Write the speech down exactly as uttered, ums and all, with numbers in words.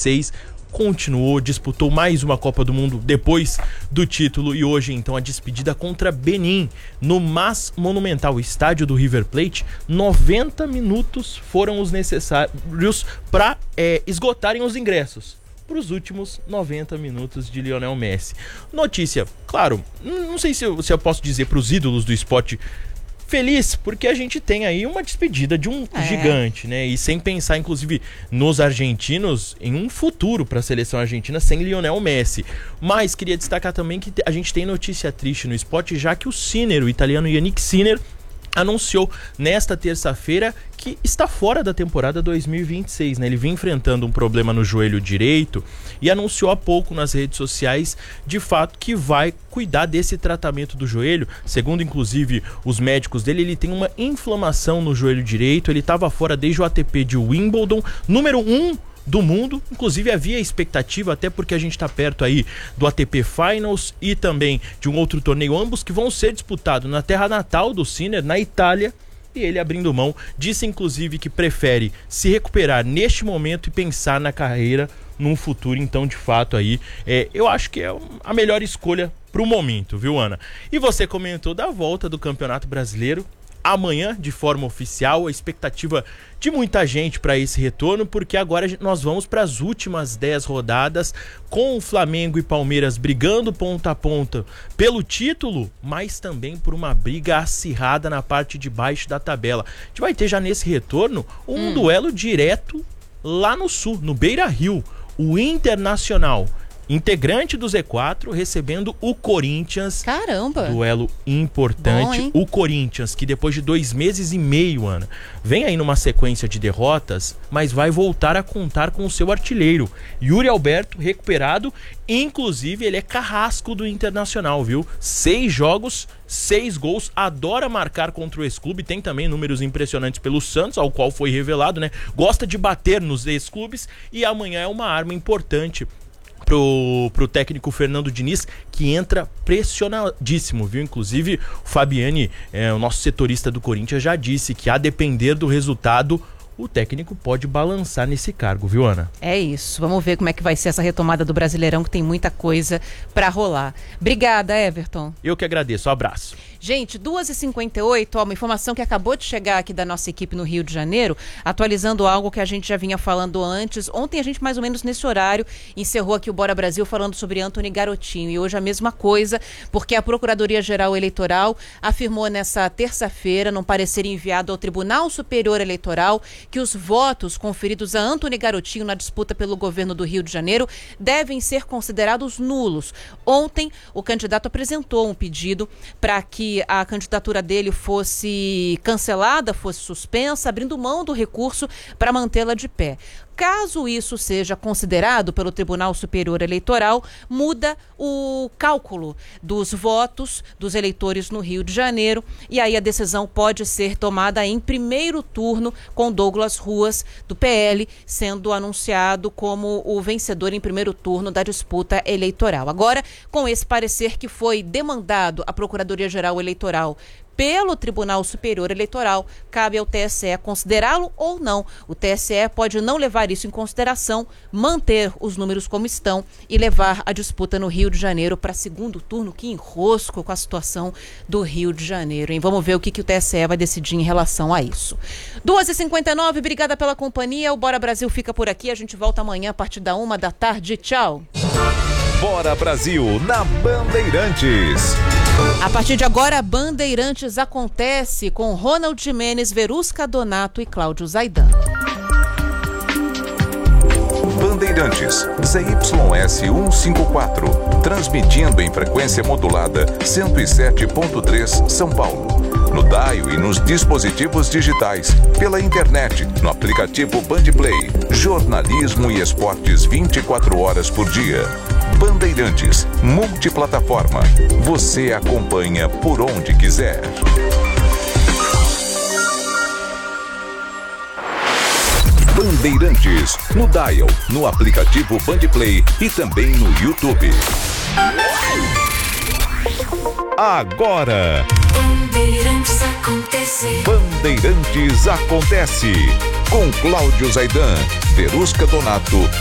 seis, continuou, disputou mais uma Copa do Mundo depois do título e hoje então a despedida contra Benin no Mas Monumental, estádio do River Plate. noventa minutos foram os necessários para é, esgotarem os ingressos para os últimos noventa minutos de Lionel Messi. Notícia, claro, não sei se eu, se eu posso dizer para os ídolos do esporte feliz, porque a gente tem aí uma despedida de um é. gigante, né? E sem pensar, inclusive, nos argentinos, em um futuro para a seleção argentina sem Lionel Messi. Mas queria destacar também que a gente tem notícia triste no esporte, já que o Sinner, o italiano Yannick Sinner, anunciou nesta terça-feira que está fora da temporada dois mil e vinte e seis, né? Ele vem enfrentando um problema no joelho direito e anunciou há pouco nas redes sociais, de fato, que vai cuidar desse tratamento do joelho. Segundo, inclusive, os médicos dele, ele tem uma inflamação no joelho direito, ele estava fora desde o A T P de Wimbledon, número um do mundo, inclusive havia expectativa, até porque a gente está perto aí do A T P Finals e também de um outro torneio, ambos que vão ser disputados na terra natal do Sinner, na Itália, e ele abrindo mão, disse inclusive que prefere se recuperar neste momento e pensar na carreira num futuro. Então, de fato, aí é, eu acho que é a melhor escolha pro momento, viu, Ana? E você comentou da volta do Campeonato Brasileiro amanhã, de forma oficial, a expectativa de muita gente para esse retorno, porque agora nós vamos para as últimas dez rodadas, com o Flamengo e Palmeiras brigando ponta a ponta pelo título, mas também por uma briga acirrada na parte de baixo da tabela. A gente vai ter já nesse retorno um hum. duelo direto lá no Sul, no Beira-Rio, o Internacional, integrante do Z quatro, recebendo o Corinthians. Caramba! Duelo importante. Bom, o Corinthians, que depois de dois meses e meio, Ana, vem aí numa sequência de derrotas, mas vai voltar a contar com o seu artilheiro, Yuri Alberto, recuperado. Inclusive, ele é carrasco do Internacional, viu? Seis jogos, seis gols, adora marcar contra o ex-clube, tem também números impressionantes pelo Santos, ao qual foi revelado, né? Gosta de bater nos ex-clubes e amanhã é uma arma importante Pro, pro técnico Fernando Diniz, que entra pressionadíssimo, viu? Inclusive, o Fabiani, é, o nosso setorista do Corinthians, já disse que, a depender do resultado, o técnico pode balançar nesse cargo, viu, Ana? É isso. Vamos ver como é que vai ser essa retomada do Brasileirão, que tem muita coisa pra rolar. Obrigada, Everton. Eu que agradeço. Um abraço. Gente, duas e cinquenta e oito, ó, uma informação que acabou de chegar aqui da nossa equipe no Rio de Janeiro, atualizando algo que a gente já vinha falando antes. Ontem a gente, mais ou menos nesse horário, encerrou aqui o Bora Brasil falando sobre Antony Garotinho. E hoje a mesma coisa, porque a Procuradoria-Geral Eleitoral afirmou nessa terça-feira, num parecer enviado ao Tribunal Superior Eleitoral, que os votos conferidos a Antony Garotinho na disputa pelo governo do Rio de Janeiro devem ser considerados nulos. Ontem, o candidato apresentou um pedido para que a candidatura dele fosse cancelada, fosse suspensa, abrindo mão do recurso para mantê-la de pé. Caso isso seja considerado pelo Tribunal Superior Eleitoral, muda o cálculo dos votos dos eleitores no Rio de Janeiro, e aí a decisão pode ser tomada em primeiro turno, com Douglas Ruas, do P L, sendo anunciado como o vencedor em primeiro turno da disputa eleitoral. Agora, com esse parecer que foi demandado à Procuradoria-Geral Eleitoral pelo Tribunal Superior Eleitoral, cabe ao T S E considerá-lo ou não. O T S E pode não levar isso em consideração, manter os números como estão e levar a disputa no Rio de Janeiro para segundo turno. Que enrosco com a situação do Rio de Janeiro, hein? Vamos ver o que, que o T S E vai decidir em relação a isso. duas e cinquenta e nove, obrigada pela companhia. O Bora Brasil fica por aqui. A gente volta amanhã a partir da uma da tarde. Tchau. Bora Brasil na Bandeirantes. A partir de agora, Bandeirantes acontece com Ronald Jimenez, Verusca Donato e Cláudio Zaidan. Bandeirantes, Z Y S cento e cinquenta e quatro, transmitindo em frequência modulada cento e sete ponto três São Paulo. No dial e nos dispositivos digitais, pela internet, no aplicativo Bandplay, jornalismo e esportes vinte e quatro horas por dia. Bandeirantes, multiplataforma. Você acompanha por onde quiser. Bandeirantes, no dial, no aplicativo Bandplay e também no YouTube. Agora, Bandeirantes acontece. Bandeirantes acontece. Com Cláudio Zaidan, Verusca Donato